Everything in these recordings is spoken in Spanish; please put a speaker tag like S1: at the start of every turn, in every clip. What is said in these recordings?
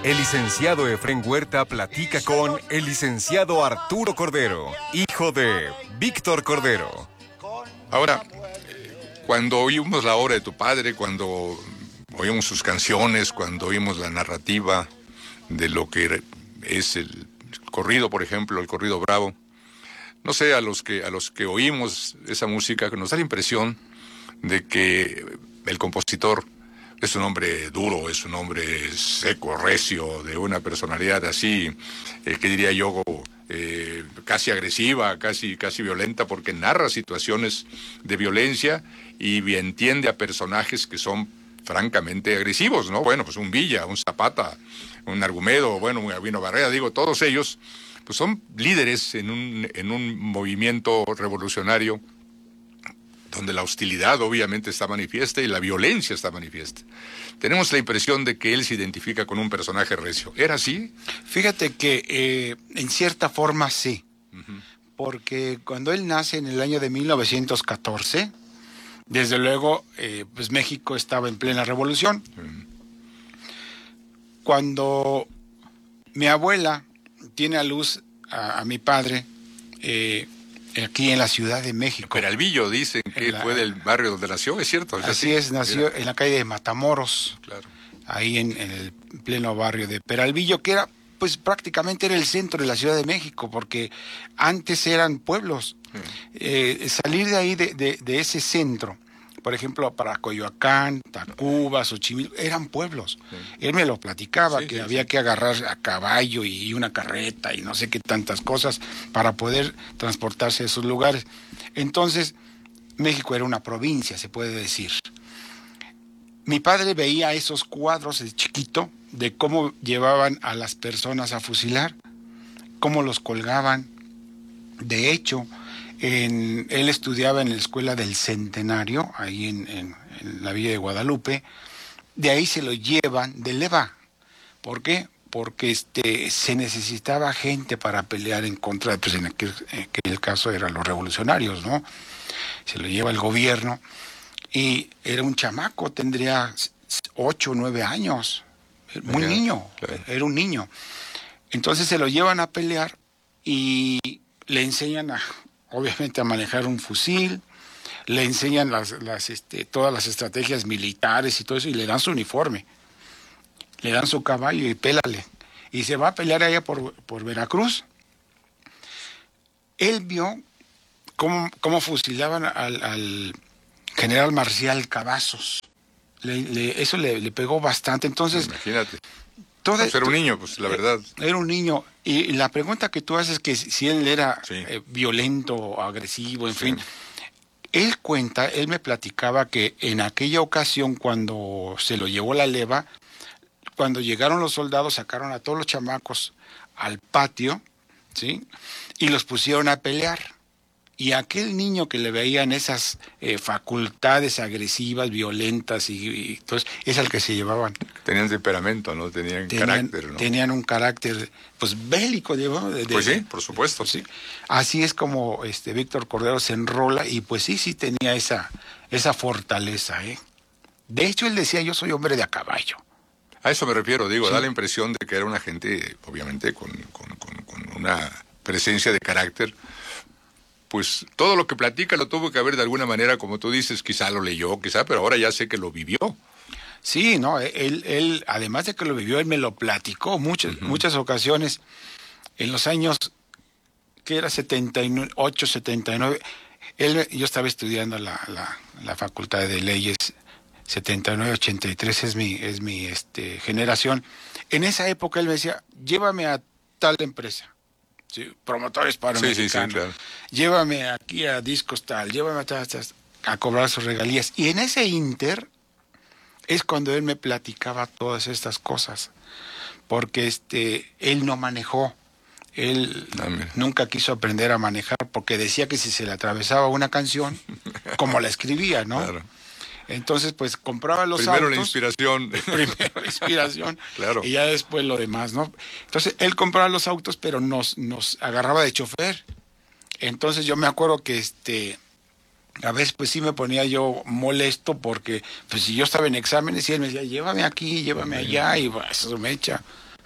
S1: El licenciado Efrén Huerta platica con el licenciado Arturo Cordero, hijo de Víctor Cordero.
S2: Ahora, cuando oímos la obra de tu padre, cuando oímos sus canciones, cuando oímos la narrativa de lo que es el corrido, por ejemplo, el corrido bravo, no sé, a los que oímos esa música, nos da la impresión de que el compositor es un hombre duro, es un hombre seco, recio, de una personalidad así, que diría yo, casi agresiva, casi violenta, porque narra situaciones de violencia y entiende a personajes que son francamente agresivos, ¿no? Bueno, pues un Villa, un Zapata, un Argumedo, bueno, un Gabino Barrera, digo, todos ellos pues son líderes en un movimiento revolucionario donde la hostilidad obviamente está manifiesta y la violencia está manifiesta. Tenemos la impresión de que él se identifica con un personaje recio. ¿Era así?
S3: Fíjate que en cierta forma sí, porque cuando él nace en el año de 1914, desde luego, pues México estaba en plena revolución. Cuando mi abuela tiene a luz a mi padre, aquí en la Ciudad de México.
S2: Peralvillo, dicen que fue del barrio donde nació, ¿es cierto?
S3: Así es, nació en la calle de Matamoros,
S2: claro,
S3: ahí en el pleno barrio de Peralvillo, que era, pues prácticamente era el centro de la Ciudad de México, porque antes eran pueblos. Salir de ahí, de ese centro, por ejemplo, para Coyoacán, Tacuba, Xochimilco, eran pueblos. Él me lo platicaba, que había que agarrar a caballo y una carreta y no sé qué tantas cosas para poder transportarse a esos lugares. Entonces, México era una provincia, se puede decir. Mi padre veía esos cuadros de chiquito de cómo llevaban a las personas a fusilar, cómo los colgaban. De hecho, él estudiaba en la Escuela del Centenario, ahí en la Villa de Guadalupe. De ahí se lo llevan de leva. ¿Por qué? Porque se necesitaba gente para pelear en contra, pues en aquel caso eran los revolucionarios, ¿no? Se lo lleva el gobierno y era un chamaco, tendría 8 o 9 años, muy niño, claro. Era un niño. Entonces se lo llevan a pelear y le enseñan obviamente a manejar un fusil, le enseñan todas las estrategias militares y todo eso, y le dan su uniforme, le dan su caballo y pélale. Y se va a pelear allá por Veracruz. Él vio cómo fusilaban al general Marcial Cavazos. Eso le pegó bastante. Entonces,
S2: imagínate. Era un niño, pues la verdad.
S3: Era un niño. Y la pregunta que tú haces, que si él era violento, agresivo, en fin. Él me platicaba que en aquella ocasión, cuando se lo llevó la leva, cuando llegaron los soldados, sacaron a todos los chamacos al patio, ¿sí? Y los pusieron a pelear. Y aquel niño que le veían esas facultades agresivas, violentas y entonces es al que se llevaban.
S2: Tenían temperamento, ¿no? Tenían carácter, ¿no?
S3: Tenían un carácter, pues, bélico,
S2: pues sí, por supuesto.
S3: Sí. Así es como Víctor Cordero se enrola y pues sí tenía esa fortaleza, ¿eh? De hecho, él decía, yo soy hombre de a caballo.
S2: A eso me refiero, digo, da la impresión de que era una gente, obviamente, con una presencia de carácter. Pues todo lo que platica lo tuvo que ver de alguna manera, como tú dices, quizá lo leyó, pero ahora ya sé que lo vivió.
S3: Sí, no, él además de que lo vivió, él me lo platicó muchas ocasiones, en los años, que era 78, 79, yo estaba estudiando la Facultad de Leyes, 79, 83 es mi generación. En esa época él me decía, llévame a tal empresa. Sí, promotores para mexicanos. Claro. Llévame aquí a discos tal, llévame a cobrar sus regalías. Y en ese inter es cuando él me platicaba todas estas cosas, porque él no manejó, él nunca quiso aprender a manejar, porque decía que si se le atravesaba una canción, como la escribía, ¿no? Claro. Entonces, pues, compraba los autos.
S2: Primero la inspiración.
S3: Primero la inspiración.
S2: Claro.
S3: Y ya después lo demás, ¿no? Entonces, él compraba los autos, pero nos agarraba de chofer. Entonces, yo me acuerdo que a veces, pues, sí me ponía yo molesto porque, pues, si yo estaba en exámenes y él me decía, llévame aquí, llévame allá, y pues, eso me echa.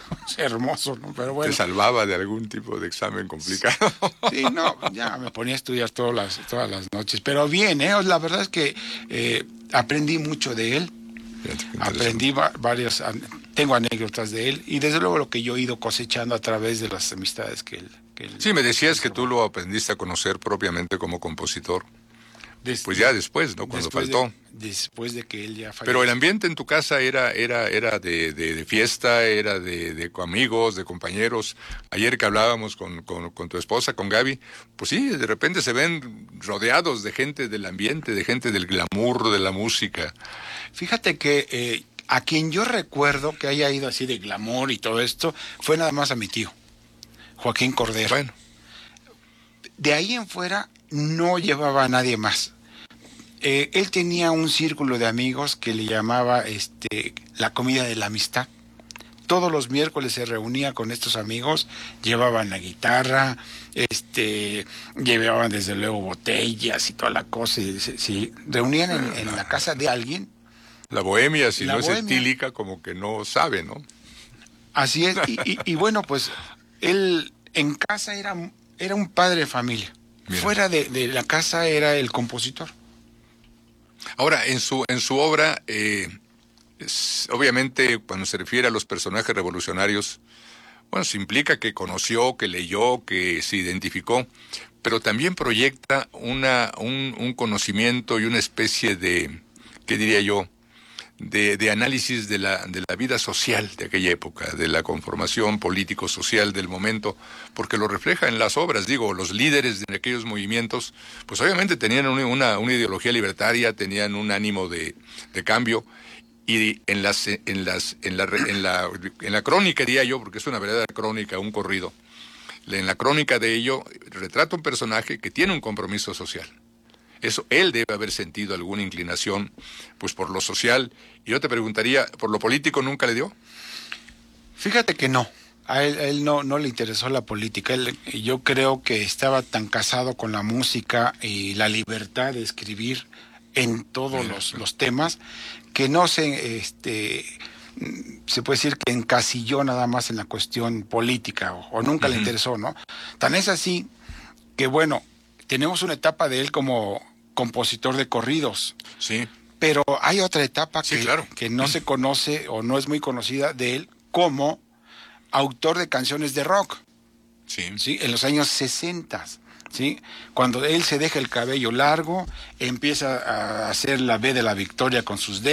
S3: hermoso, ¿no? Pero bueno.
S2: Te salvaba de algún tipo de examen complicado.
S3: Sí, no, ya me ponía a estudiar todas las noches. Pero bien, la verdad es que aprendí mucho de él.
S2: Fíjate qué
S3: Aprendí tengo anécdotas de él y desde luego lo que yo he ido cosechando a través de las amistades que él.
S2: Sí, me decías que tú lo aprendiste a conocer propiamente como compositor. Pues ya después, ¿no? Cuando faltó.
S3: Después de que él ya falleció.
S2: Pero el ambiente en tu casa era de fiesta, era de amigos, de compañeros. Ayer que hablábamos con tu esposa, con Gaby, pues sí, de repente se ven rodeados de gente del ambiente, de gente del glamour, de la música.
S3: Fíjate que a quien yo recuerdo que haya ido así de glamour y todo esto, fue nada más a mi tío, Joaquín Cordero.
S2: Bueno.
S3: De ahí en fuera no llevaba a nadie más. Él tenía un círculo de amigos que le llamaba la comida de la amistad. Todos los miércoles se reunía con estos amigos, llevaban la guitarra, llevaban desde luego botellas y toda la cosa, y se reunían en la casa de alguien.
S2: La bohemia, si
S3: La
S2: no
S3: bohemia.
S2: es etílica, como que no sabe, ¿no?
S3: Así es, y bueno, pues él en casa era un padre de familia.
S2: Mira.
S3: Fuera de la casa era el compositor.
S2: Ahora, en su obra, obviamente cuando se refiere a los personajes revolucionarios, bueno, se implica que conoció, que leyó, que se identificó, pero también proyecta un conocimiento y una especie de, ¿qué diría yo?, de análisis de la vida social de aquella época, de la conformación político-social del momento, porque lo refleja en las obras. Digo, los líderes de aquellos movimientos, pues obviamente tenían una ideología libertaria, tenían un ánimo de cambio, y en la crónica, diría yo, porque es una verdadera crónica, un corrido, en la crónica de ello retrata un personaje que tiene un compromiso social. Eso, él debe haber sentido alguna inclinación, pues, por lo social. Y yo te preguntaría, ¿por lo político nunca le dio?
S3: Fíjate que no. A él no le interesó la política. Yo creo que estaba tan casado con la música y la libertad de escribir en todos los temas que no se puede decir que encasilló nada más en la cuestión política o nunca le interesó, ¿no? Tan es así que, bueno, tenemos una etapa de él como compositor de corridos.
S2: Sí.
S3: Pero hay otra etapa
S2: Sí, claro.
S3: que no se conoce o no es muy conocida de él como autor de canciones de rock,
S2: Sí.
S3: ¿sí? En los años 60, ¿sí? Cuando él se deja el cabello largo, empieza a hacer la B de la Victoria con sus dedos.